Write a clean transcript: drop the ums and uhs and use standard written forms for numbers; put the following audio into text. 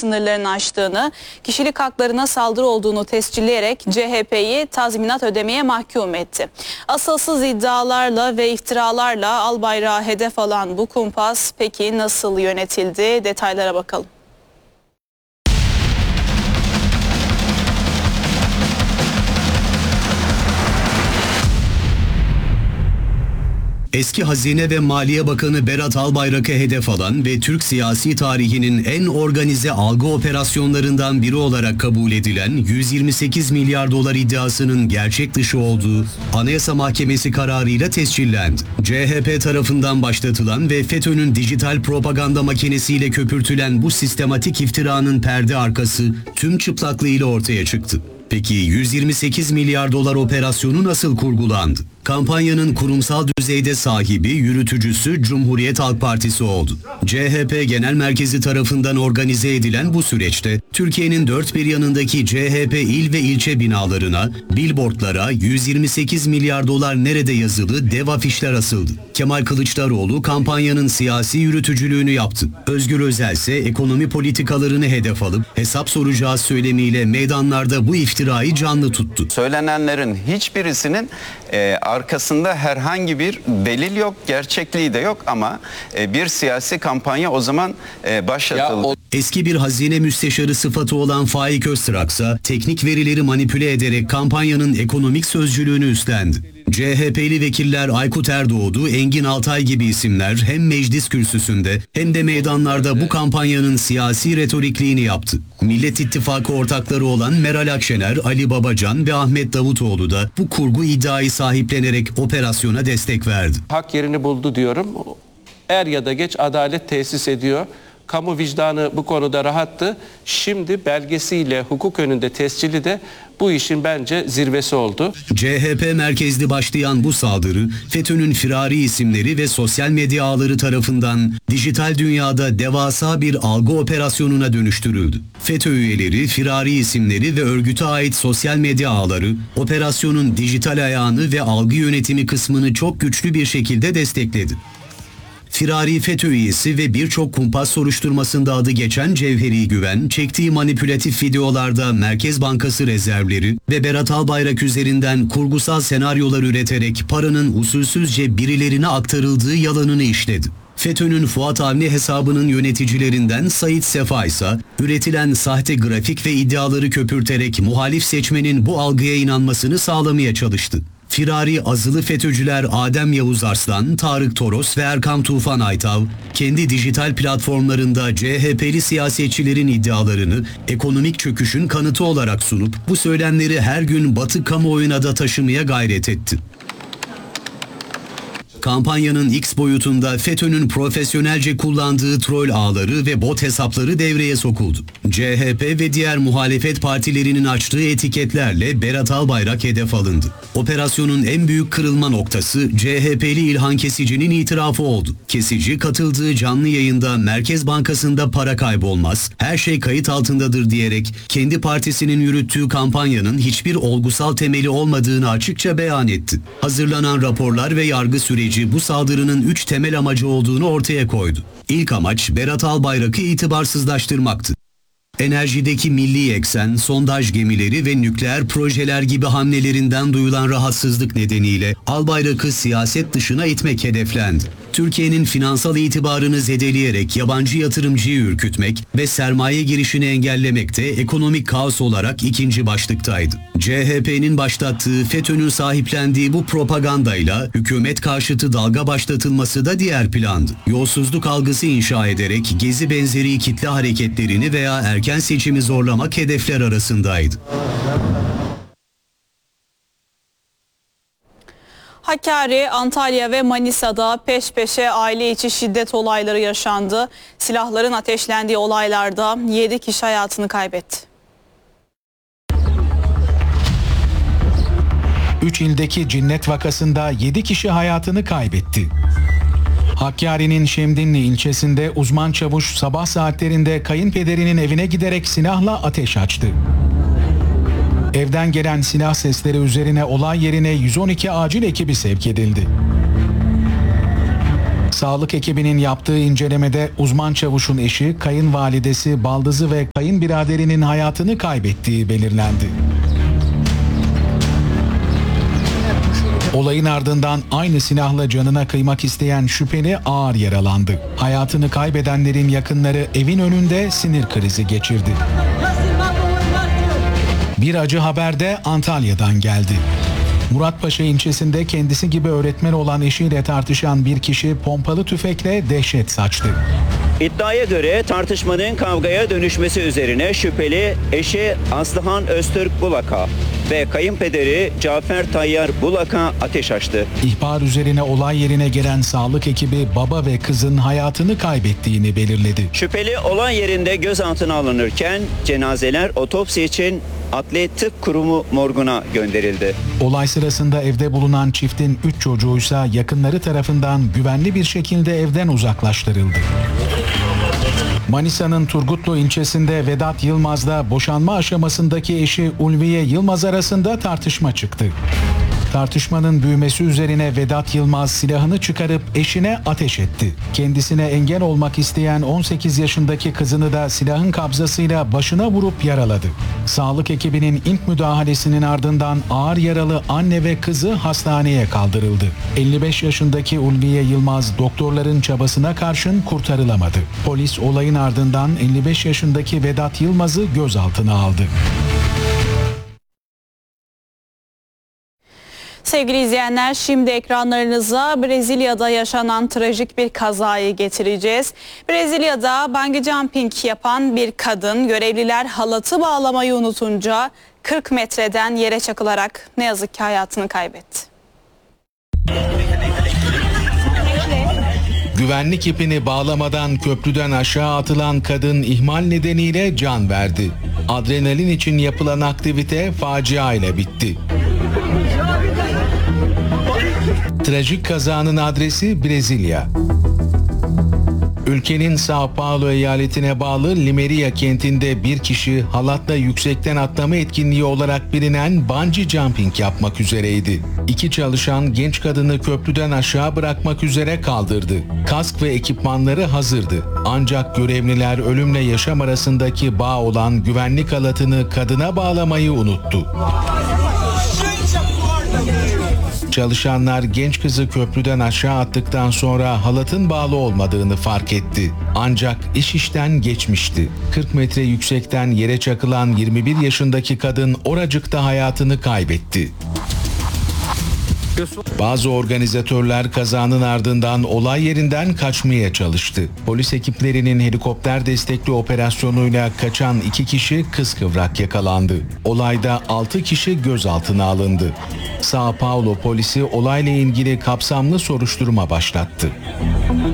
sınırlarını aştığını, kişilik haklarına saldırı olduğunu tescilleyerek CHP'yi tazminat ödemeye mahkum etti. Asılsız iddialarla ve iftiralarla Albayrak'ı hedef alan bu kumpas peki nasıl yönetildi? Detaylara bakalım. Eski Hazine ve Maliye Bakanı Berat Albayrak'ı hedef alan ve Türk siyasi tarihinin en organize algı operasyonlarından biri olarak kabul edilen 128 milyar dolar iddiasının gerçek dışı olduğu Anayasa Mahkemesi kararıyla tescillendi. CHP tarafından başlatılan ve FETÖ'nün dijital propaganda makinesiyle köpürtülen bu sistematik iftiranın perde arkası tüm çıplaklığıyla ortaya çıktı. Peki 128 milyar dolar operasyonu nasıl kurgulandı? Kampanyanın kurumsal düzeyde sahibi, yürütücüsü Cumhuriyet Halk Partisi oldu. CHP Genel Merkezi tarafından organize edilen bu süreçte Türkiye'nin dört bir yanındaki CHP il ve ilçe binalarına, billboardlara 128 milyar dolar nerede yazılı dev afişler asıldı. Kemal Kılıçdaroğlu kampanyanın siyasi yürütücülüğünü yaptı. Özgür Özel ise ekonomi politikalarını hedef alıp hesap soracağı söylemiyle meydanlarda bu iftirayı canlı tuttu. Söylenenlerin hiçbirisinin arkasında herhangi bir delil yok, gerçekliği de yok ama bir siyasi kampanya o zaman başlatıldı. Eski bir hazine müsteşarı sıfatı olan Faik Öztraksa teknik verileri manipüle ederek kampanyanın ekonomik sözcülüğünü üstlendi. CHP'li vekiller Aykut Erdoğdu, Engin Altay gibi isimler hem meclis kürsüsünde hem de meydanlarda bu kampanyanın siyasi retorikliğini yaptı. Millet İttifakı ortakları olan Meral Akşener, Ali Babacan ve Ahmet Davutoğlu da bu kurgu iddiayı sahiplenerek operasyona destek verdi. Hak yerini buldu diyorum. Er ya da geç adalet tesis ediyor. Kamu vicdanı bu konuda rahattı. Şimdi belgesiyle hukuk önünde tescili de bu işin bence zirvesi oldu. CHP merkezli başlayan bu saldırı FETÖ'nün firari isimleri ve sosyal medya ağları tarafından dijital dünyada devasa bir algı operasyonuna dönüştürüldü. FETÖ üyeleri, firari isimleri ve örgüte ait sosyal medya ağları operasyonun dijital ayağını ve algı yönetimi kısmını çok güçlü bir şekilde destekledi. Firari FETÖ üyesi ve birçok kumpas soruşturmasında adı geçen Cevheri Güven, çektiği manipülatif videolarda Merkez Bankası rezervleri ve Berat Albayrak üzerinden kurgusal senaryolar üreterek paranın usulsüzce birilerine aktarıldığı yalanını işledi. FETÖ'nün Fuat Avni hesabının yöneticilerinden Sait Sefa ise üretilen sahte grafik ve iddiaları köpürterek muhalif seçmenin bu algıya inanmasını sağlamaya çalıştı. Firari azılı FETÖ'cüler Adem Yavuz Arslan, Tarık Toros ve Erkam Tufan Aytav, kendi dijital platformlarında CHP'li siyasetçilerin iddialarını ekonomik çöküşün kanıtı olarak sunup bu söylemleri her gün Batı kamuoyuna da taşımaya gayret etti. Kampanyanın X boyutunda FETÖ'nün profesyonelce kullandığı troll ağları ve bot hesapları devreye sokuldu. CHP ve diğer muhalefet partilerinin açtığı etiketlerle Berat Albayrak hedef alındı. Operasyonun en büyük kırılma noktası CHP'li İlhan Kesici'nin itirafı oldu. Kesici katıldığı canlı yayında Merkez Bankası'nda para kaybolmaz, her şey kayıt altındadır diyerek kendi partisinin yürüttüğü kampanyanın hiçbir olgusal temeli olmadığını açıkça beyan etti. Hazırlanan raporlar ve yargı süreci bu saldırının 3 temel amacı olduğunu ortaya koydu. İlk amaç Berat Albayrak'ı itibarsızlaştırmaktı. Enerjideki milli eksen, sondaj gemileri ve nükleer projeler gibi hamlelerinden duyulan rahatsızlık nedeniyle Albayrak'ı siyaset dışına itmek hedeflendi. Türkiye'nin finansal itibarını zedeleyerek yabancı yatırımcıyı ürkütmek ve sermaye girişini engellemek de ekonomik kaos olarak ikinci başlıktaydı. CHP'nin başlattığı, FETÖ'nün sahiplendiği bu propagandayla hükümet karşıtı dalga başlatılması da diğer plandı. Yolsuzluk algısı inşa ederek Gezi benzeri kitle hareketlerini veya erken seçimi zorlamak hedefler arasındaydı. Hakkari, Antalya ve Manisa'da peş peşe aile içi şiddet olayları yaşandı. Silahların ateşlendiği olaylarda 7 kişi hayatını kaybetti. 3 ildeki cinnet vakasında 7 kişi hayatını kaybetti. Hakkari'nin Şemdinli ilçesinde uzman çavuş sabah saatlerinde kayınpederinin evine giderek silahla ateş açtı. Evden gelen silah sesleri üzerine olay yerine 112 acil ekibi sevk edildi. Sağlık ekibinin yaptığı incelemede uzman çavuşun eşi, kayınvalidesi, baldızı ve kayınbiraderinin hayatını kaybettiği belirlendi. Olayın ardından aynı silahla canına kıymak isteyen şüpheli ağır yaralandı. Hayatını kaybedenlerin yakınları evin önünde sinir krizi geçirdi. Bir acı haber de Antalya'dan geldi. Muratpaşa ilçesinde kendisi gibi öğretmen olan eşiyle tartışan bir kişi pompalı tüfekle dehşet saçtı. İddiaya göre tartışmanın kavgaya dönüşmesi üzerine şüpheli eşi Aslıhan Öztürk Bulak'a ve kayınpederi Cafer Tayyar Bulak'a ateş açtı. İhbar üzerine olay yerine gelen sağlık ekibi baba ve kızın hayatını kaybettiğini belirledi. Şüpheli olay yerinde gözaltına alınırken cenazeler otopsi için Adli Tıp Kurumu morguna gönderildi. Olay sırasında evde bulunan çiftin 3 çocuğuysa yakınları tarafından güvenli bir şekilde evden uzaklaştırıldı. Manisa'nın Turgutlu ilçesinde Vedat Yılmaz'la boşanma aşamasındaki eşi Ulviye Yılmaz arasında tartışma çıktı. Tartışmanın büyümesi üzerine Vedat Yılmaz silahını çıkarıp eşine ateş etti. Kendisine engel olmak isteyen 18 yaşındaki kızını da silahın kabzasıyla başına vurup yaraladı. Sağlık ekibinin ilk müdahalesinin ardından ağır yaralı anne ve kızı hastaneye kaldırıldı. 55 yaşındaki Ulviye Yılmaz doktorların çabasına karşın kurtarılamadı. Polis olayın ardından 55 yaşındaki Vedat Yılmaz'ı gözaltına aldı. Sevgili izleyenler, şimdi ekranlarınıza Brezilya'da yaşanan trajik bir kazayı getireceğiz. Brezilya'da bungee jumping yapan bir kadın görevliler halatı bağlamayı unutunca 40 metreden yere çakılarak ne yazık ki hayatını kaybetti. Güvenlik ipini bağlamadan köprüden aşağı atılan kadın ihmal nedeniyle can verdi. Adrenalin için yapılan aktivite facia ile bitti. Trajik kazanın adresi Brezilya. Ülkenin São Paulo eyaletine bağlı Limeria kentinde bir kişi halatla yüksekten atlama etkinliği olarak bilinen bungee jumping yapmak üzereydi. İki çalışan genç kadını köprüden aşağı bırakmak üzere kaldırdı. Kask ve ekipmanları hazırdı. Ancak görevliler ölümle yaşam arasındaki bağ olan güvenlik halatını kadına bağlamayı unuttu. Çalışanlar genç kızı köprüden aşağı attıktan sonra halatın bağlı olmadığını fark etti. Ancak iş işten geçmişti. 40 metre yüksekten yere çakılan 21 yaşındaki kadın oracıkta hayatını kaybetti. Bazı organizatörler kazanın ardından olay yerinden kaçmaya çalıştı. Polis ekiplerinin helikopter destekli operasyonuyla kaçan 2 kişi kıskıvrak yakalandı. Olayda 6 kişi gözaltına alındı. São Paulo polisi olayla ilgili kapsamlı soruşturma başlattı.